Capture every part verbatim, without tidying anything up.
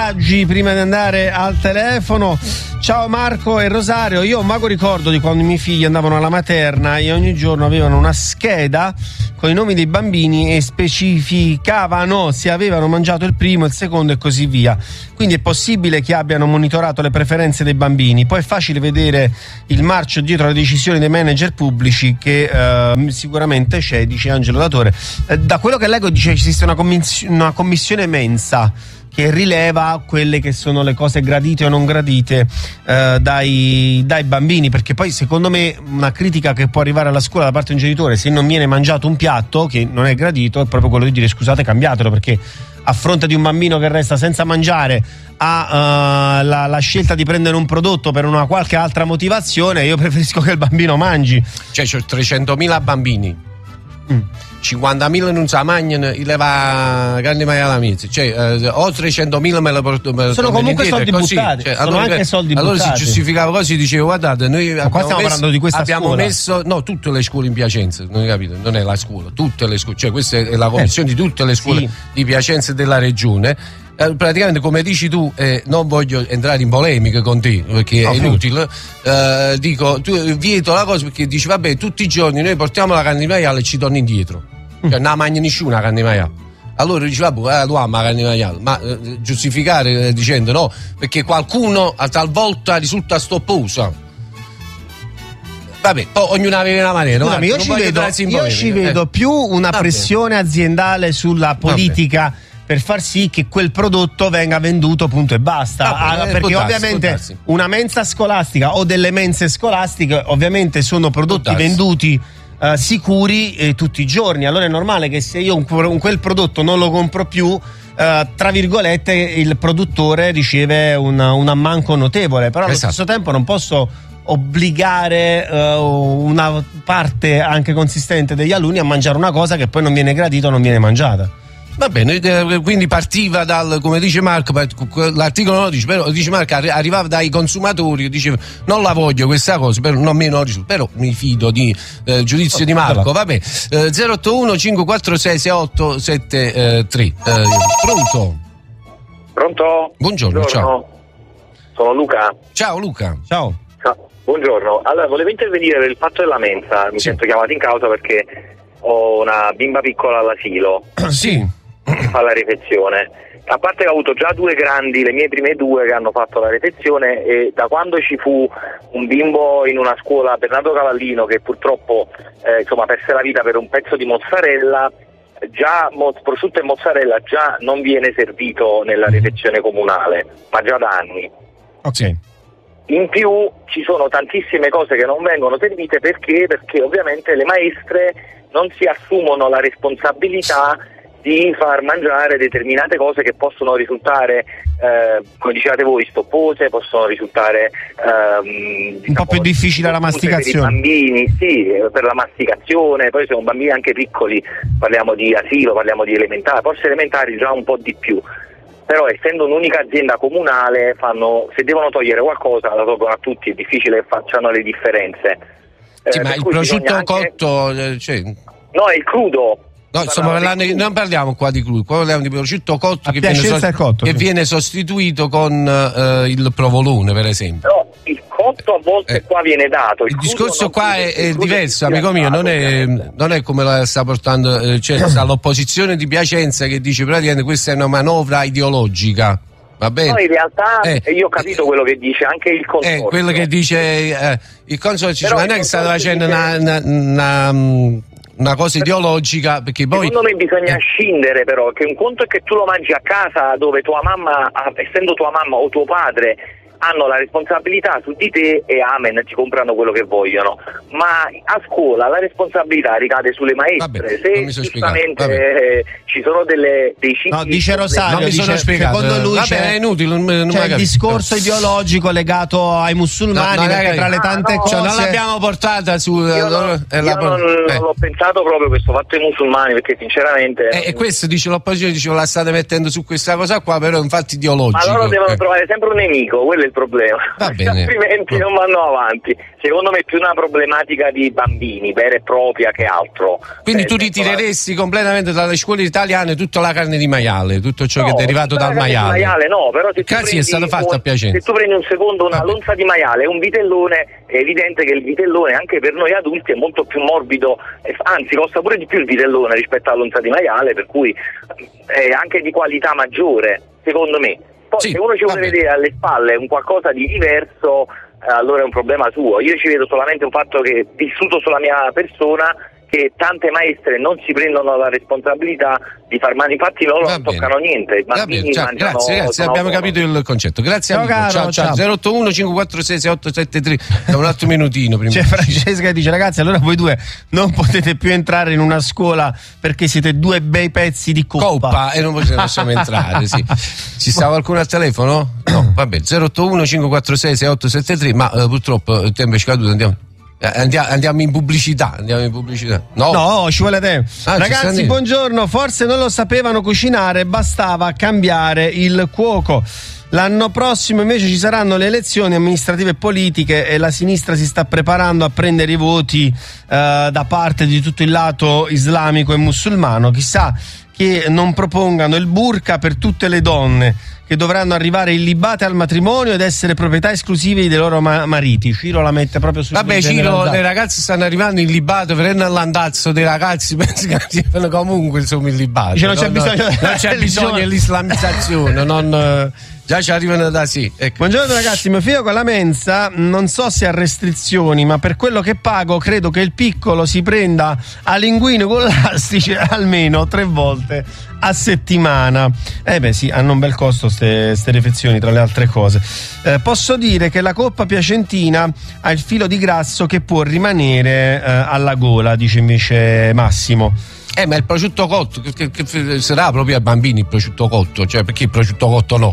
messaggi prima di andare al telefono. Ciao Marco e Rosario, io ho un vago ricordo di quando i miei figli andavano alla materna e ogni giorno avevano una scheda con i nomi dei bambini e specificavano se avevano mangiato il primo, il secondo e così via. Quindi è possibile che abbiano monitorato le preferenze dei bambini. Poi è facile vedere il marcio dietro alle decisioni dei manager pubblici che eh, sicuramente c'è, dice Angelo Datore. Eh, da quello che leggo dice che esiste una, commiss- una commissione mensa che rileva quelle che sono le cose gradite o non gradite eh, dai, dai bambini, perché poi secondo me una critica che può arrivare alla scuola da parte di un genitore se non viene mangiato un piatto che non è gradito è proprio quello di dire scusate, cambiatelo, perché a fronte di un bambino che resta senza mangiare ha uh, la, la scelta di prendere un prodotto per una qualche altra motivazione, io preferisco che il bambino mangi. Cioè c'ho trecentomila bambini, mm. cinquantamila non sa mangiano, li leva carne maiala mezza, cioè eh, o trecentomila me la porto, me sono comunque soldi così. buttati, Cioè, sono allora, anche soldi allora buttati. si giustificava così, dicevo guardate noi ma abbiamo, qua stiamo messo, parlando di questa abbiamo scuola. messo no tutte le scuole in Piacenza, non hai capito, non è la scuola, tutte le scuole, cioè questa è la commissione eh, di tutte le scuole sì. di Piacenza e della regione. Eh, praticamente come dici tu, eh, non voglio entrare in polemica con te perché okay. è inutile, eh, dico tu vieto la cosa perché dici vabbè tutti i giorni noi portiamo la carne di maiale e ci torni indietro, cioè non la mangia nessuno la carne di maiale. Allora dici vabbè, eh, tu ama la carne di maiale, ma eh, giustificare eh, dicendo no perché qualcuno a talvolta risulta stopposa. Vabbè, poi ognuno aveva una maniera. Scusami, io ci vedo, io ci vedo eh. più una vabbè. pressione aziendale sulla politica vabbè. per far sì che quel prodotto venga venduto punto e basta. Ah, ah, eh, perché darsi, ovviamente una mensa scolastica o delle mense scolastiche ovviamente sono prodotti venduti uh, sicuri eh, tutti i giorni. Allora è normale che se io un, un, quel prodotto non lo compro più, uh, tra virgolette il produttore riceve un, un ammanco notevole. Però allo esatto. stesso tempo non posso obbligare uh, una parte anche consistente degli alunni a mangiare una cosa che poi non viene gradita o non viene mangiata. Va bene, quindi partiva dal, come dice Marco, l'articolo non dice, però dice Marco arrivava dai consumatori, diceva non la voglio questa cosa, però non meno risulta, però mi fido di eh, giudizio di Marco. Vabbè, eh, zero otto uno cinque quattro sei sei otto sette tre. Eh, pronto? Pronto? Buongiorno, Buongiorno, ciao. Sono Luca. Ciao Luca. Ciao. Ciao. Buongiorno. Allora, volevo intervenire per il fatto della mensa, mi sì. sento chiamato in causa perché ho una bimba piccola all'asilo. Sì. Fa la refezione. A parte che ho avuto già due grandi, le mie prime due che hanno fatto la refezione, e da quando ci fu un bimbo in una scuola, Bernardo Cavallino, che purtroppo eh, insomma perse la vita per un pezzo di mozzarella, già mo- prosciutto e mozzarella già non viene servito nella refezione comunale, ma già da anni. Ok. In più ci sono tantissime cose che non vengono servite perché perché ovviamente le maestre non si assumono la responsabilità di far mangiare determinate cose che possono risultare, eh, come dicevate voi, stoppose, possono risultare ehm, un diciamo, po' più difficile la masticazione per i bambini, sì, per la masticazione. Poi sono bambini anche piccoli, parliamo di asilo, parliamo di elementari, forse elementari già un po' di più, però essendo un'unica azienda comunale fanno, se devono togliere qualcosa la tolgono a tutti, è difficile che facciano le differenze. Sì, eh, ma il prosciutto anche... cotto, cioè... no, è il crudo. No, insomma, parlando, non parliamo qua di crudo, qua parliamo di prosciutto cotto che, viene, sost- cotto, che sì. viene sostituito con uh, il provolone, per esempio. No, il cotto a volte eh. qua viene dato. Il, il discorso qua è, è diverso, è amico mio, non è, ovviamente. non è come la sta portando, eh, cioè sta l'opposizione di Piacenza che dice praticamente questa è una manovra ideologica. Va bene. No, in realtà eh, io ho capito eh, quello che dice anche il consorzio. Eh, quello che dice eh, il consorzio, ma non è che sta facendo dice... una, una, una una cosa ideologica, perché poi secondo me bisogna eh. scindere, però, che un conto è che tu lo mangi a casa dove tua mamma, essendo tua mamma o tuo padre hanno la responsabilità su di te e amen, ti comprano quello che vogliono, ma a scuola la responsabilità ricade sulle maestre. Vabbè, se giustamente eh, ci sono delle, dei cicli, no, dice Rosario, non mi sono dice, spiegato. secondo lui Vabbè, c'è, è inutile, non, non c'è il discorso ideologico legato ai musulmani, no, no, perché tra le tante ah, no, cose cioè, non l'abbiamo portata su io, allora, non, è io la, non, eh. non l'ho pensato proprio questo fatto dei musulmani, perché sinceramente eh, e questo dice l'opposizione, dice la state mettendo su questa cosa qua, però infatti ideologico. Ma loro devono eh. trovare sempre un nemico, quello è il problema, altrimenti non vanno avanti. Secondo me è più una problematica di bambini vera e propria che altro. Quindi eh, tu ritireresti la... completamente dalle scuole italiane tutta la carne di maiale, tutto ciò no, che è derivato dal maiale? maiale no, però se tu, prendi è stato fatto un, a Piacenza. Se tu prendi un secondo una Vabbè. lonza di maiale e un vitellone, è evidente che il vitellone anche per noi adulti è molto più morbido, anzi costa pure di più il vitellone rispetto alla lonza di maiale, per cui è anche di qualità maggiore, secondo me. Poi sì, se uno ci vuole vedere alle spalle un qualcosa di diverso, eh, allora è un problema suo. Io ci vedo solamente un fatto che, vissuto sulla mia persona, che tante maestre non si prendono la responsabilità di far male, infatti loro non toccano niente. Va bene, ciao, grazie, grazie, abbiamo buono. capito il concetto. Grazie ciao, amico. Caro, ciao, ciao. ciao. zero otto uno cinque quattro sei sei otto sette tre. Da un altro minutino prima. C'è Francesca che dice: ragazzi, allora voi due non potete più entrare in una scuola perché siete due bei pezzi di coppa. Coppa e non possiamo entrare, sì. Ci sta qualcuno al telefono? No, vabbè, zero otto uno cinque quattro sei sei otto sette tre, ma uh, purtroppo il tempo è scaduto, andiamo. Andiamo, andiamo in pubblicità, andiamo in pubblicità. No, no ci vuole tempo. Ah, ragazzi, buongiorno. Forse non lo sapevano cucinare, bastava cambiare il cuoco. L'anno prossimo invece ci saranno le elezioni amministrative e politiche e la sinistra si sta preparando a prendere i voti eh, da parte di tutto il lato islamico e musulmano. Chissà che non propongano il burqa per tutte le donne che dovranno arrivare illibate al matrimonio ed essere proprietà esclusive dei loro ma- mariti. Ciro la mette proprio sul. Vabbè, Ciro, le ragazze stanno arrivando illibate, venendo all'andazzo dei ragazzi, penso che siano comunque insomma illibate. Cioè, non, non c'è bisogno, non, non c'è bisogno dell'islamizzazione, non. Già ci arrivano da sì. Ecco. Buongiorno ragazzi, mio figlio con la mensa non so se ha restrizioni, ma per quello che pago credo che il piccolo si prenda a linguine con l'astice almeno tre volte a settimana. Eh beh sì, hanno un bel costo ste, ste refezioni tra le altre cose. Eh, posso dire che la coppa piacentina ha il filo di grasso che può rimanere eh, alla gola, dice invece Massimo. Eh ma il prosciutto cotto, che, che, che sarà proprio ai bambini il prosciutto cotto, cioè perché il prosciutto cotto no?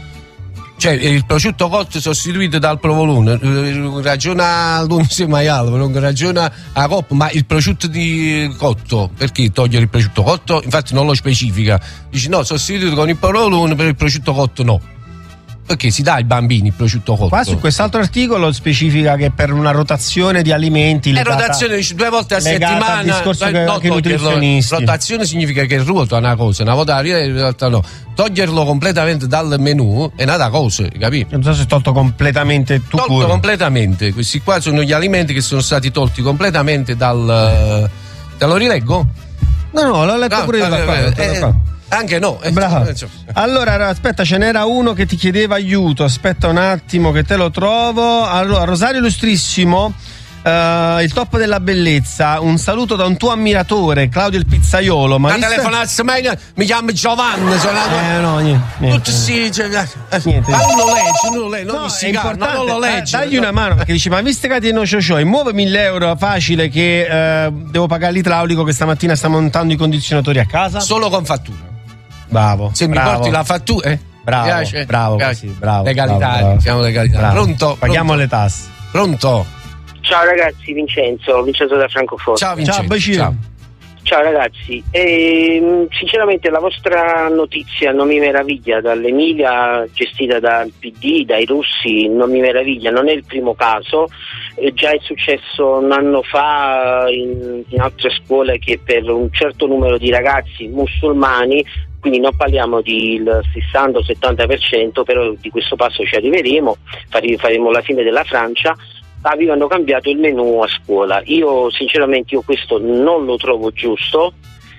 Cioè il prosciutto cotto sostituito dal provolone, ragiona all'unze maiale, non ragiona a coppa, ma il prosciutto di cotto, perché togliere il prosciutto cotto? Infatti non lo specifica, dice no, sostituito con il provolone, per il prosciutto cotto no. Perché si dà ai bambini il prosciutto cotto. Qua su quest'altro articolo specifica che per una rotazione di alimenti legata, e rotazione dice due volte a settimana al discorso eh, che, no, che i nutrizionisti. Rotazione significa che ruota una cosa, una volta in realtà no. Toglierlo completamente dal menù è una cosa, capito? Non so se è tolto completamente tu tolto pure. completamente. Questi qua sono gli alimenti che sono stati tolti completamente dal. Te lo rileggo? No, no, l'ho letto no, pure io da qua, eh, da qua. Anche no, eh, bravo. Allora aspetta, ce n'era uno che ti chiedeva aiuto. Aspetta un attimo che te lo trovo. Allora, Rosario Illustrissimo, uh, il top della bellezza. Un saluto da un tuo ammiratore, Claudio il pizzaiolo. Ma la telefonazza mi chiamo Giovanni. Sono eh no, niente. niente. Tutti sì, cioè, niente. Ma non lo leggi, non lo leggi, non no, mi si calma, non lo leggi. Eh, dagli una mano perché dici: ma visto che ti no ciò, muove mille euro facile che eh, devo pagare l'idraulico che stamattina sta montando i condizionatori a casa. Solo con fattura. Bravo. Se bravo. mi porti la fattura, eh? Bravo, piace? bravo, piace. Così, bravo. Legalità, siamo legalità. Pronto? Paghiamo pronto. le tasse. Pronto? Ciao ragazzi, Vincenzo, Vincenzo da Francoforte. Ciao Vincenzo. Ciao, Ciao. Ciao ragazzi, e, sinceramente la vostra notizia non mi meraviglia, dall'Emilia gestita dal P D, dai russi, non mi meraviglia, non è il primo caso, eh, già è successo un anno fa in, in altre scuole che per un certo numero di ragazzi musulmani, quindi non parliamo del sessanta settanta per cento, però di questo passo ci arriveremo, faremo la fine della Francia, avevano cambiato il menù a scuola. Io sinceramente io questo non lo trovo giusto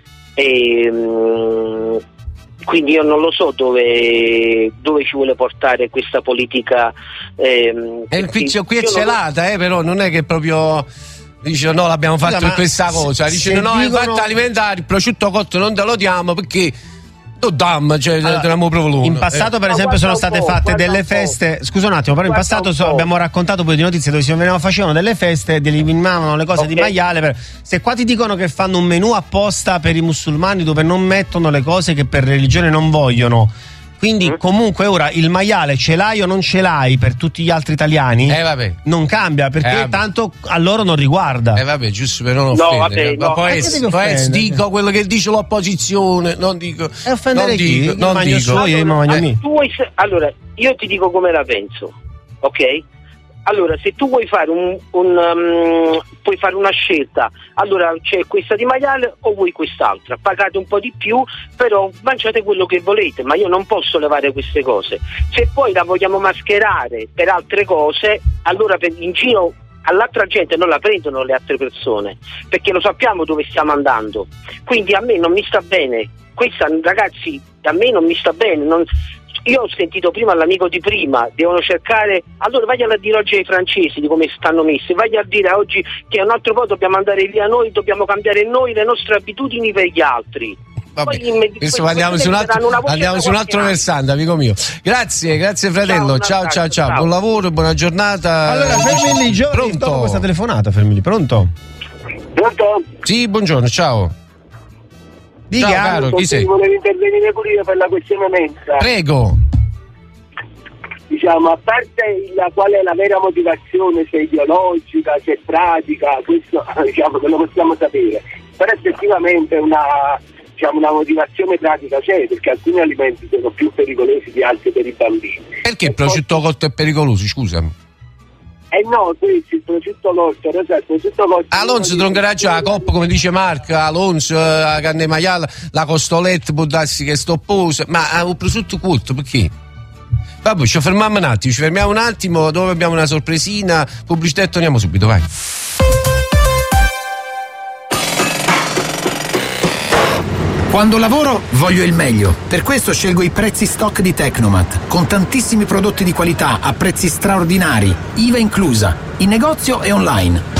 e mh, quindi io non lo so dove, dove ci vuole portare questa politica. Ehm, e qui, qui è celata, non... eh, però non è che proprio dice no, l'abbiamo fatto per questa cosa, dice no, dicono... infatti alimentare il prosciutto cotto non te lo diamo perché Damma, cioè, allora, in passato per eh. esempio sono state fatte delle feste, scusa un attimo, però in passato so, abbiamo raccontato poi di notizie dove si facevano delle feste ed eliminavano le cose okay. di maiale per... se qua ti dicono che fanno un menù apposta per i musulmani dove non mettono le cose che per religione non vogliono, Quindi Mm. comunque ora il maiale ce l'hai o non ce l'hai per tutti gli altri italiani? Eh vabbè. Non cambia perché Eh, vabbè. tanto a loro non riguarda. Eh vabbè, giusto per non No, offendere. vabbè, Ma no. poi, Ma che es- devi poi es- offendere? dico quello che dice l'opposizione, non dico. E offendere non chi? dico, Io non mangio dico. solo io, io mangio Eh, me. tu vuoi se- allora, io ti dico come la penso, ok? Allora, se tu vuoi fare un, un um, puoi fare una scelta, allora c'è questa di maiale o vuoi quest'altra, pagate un po' di più, però mangiate quello che volete, ma io non posso levare queste cose. Se poi la vogliamo mascherare per altre cose, allora per, in giro all'altra gente non la prendono le altre persone, perché lo sappiamo dove stiamo andando. Quindi a me non mi sta bene, questa ragazzi, a me non mi sta bene, non... Io ho sentito prima l'amico di prima, devono cercare, allora vai a dire oggi ai francesi di come stanno messi, vai a dire oggi che un altro po' dobbiamo andare via noi, dobbiamo cambiare noi le nostre abitudini per gli altri. Vabbè, Poi, adesso andiamo su un altro, andiamo su un altro versante, amico mio. Grazie, grazie fratello. Ciao, ciao, ciao, ciao. ciao. Buon lavoro, buona giornata. Allora, fermi lì, Giorgi, Pronto? dopo questa telefonata, fermi lì, pronto? Pronto? Sì, buongiorno, ciao. Dica. Ciao, caro, chi sei? Volevo intervenire pure io per la questione mensa. Prego. Diciamo, a parte la, qual è la vera motivazione, se è ideologica, se è pratica, questo diciamo che lo possiamo sapere, però effettivamente una, diciamo, una motivazione pratica c'è, perché alcuni alimenti sono più pericolosi di altri per i bambini. Perché il prosciutto cotto è pericoloso, scusami? Eh no, questo il prosciutto cotto, il prosciutto cotto. Alonso troncheraccia la coppa, come dice Marco, Alonso, la carne maiala, la costoletta può darsi che è stopposa, ma un prosciutto cotto perché? Vabbè, ci fermiamo un attimo, ci fermiamo un attimo, dove abbiamo una sorpresina, pubblicità e torniamo subito, vai. Quando lavoro voglio il meglio, per questo scelgo i prezzi stock di Tecnomat, con tantissimi prodotti di qualità a prezzi straordinari, I V A inclusa, in negozio e online.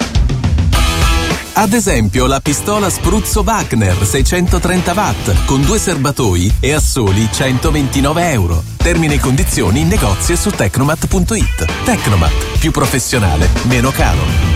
Ad esempio la pistola Spruzzo Wagner seicentotrenta watt con due serbatoi e a soli centoventinove euro. Termine e condizioni in negozio e su tecnomat punto it. Tecnomat, più professionale, meno caro.